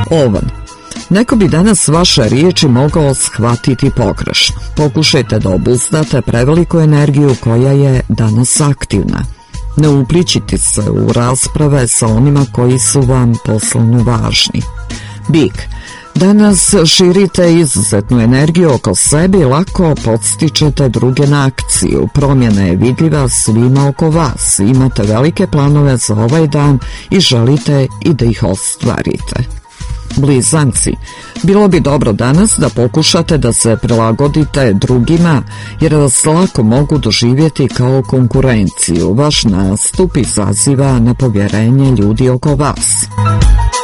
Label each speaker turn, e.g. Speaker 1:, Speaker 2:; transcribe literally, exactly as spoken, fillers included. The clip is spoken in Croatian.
Speaker 1: Ovan. Neko bi danas vaše riječi mogao shvatiti pogrešno. Pokušajte da obuzdate preveliku energiju koja je danas aktivna. Ne uplićite se u rasprave sa onima koji su vam poslovno važni. Bik. Danas širite izuzetnu energiju oko sebe i lako podstičete druge na akciju. Promjena je vidljiva svima oko vas. Imate velike planove za ovaj dan i želite i da ih ostvarite. Blizanci. Bilo bi dobro danas da pokušate da se prilagodite drugima jer vas lako mogu doživjeti kao konkurenciju. Vaš nastup izaziva nepovjerenje ljudi oko vas.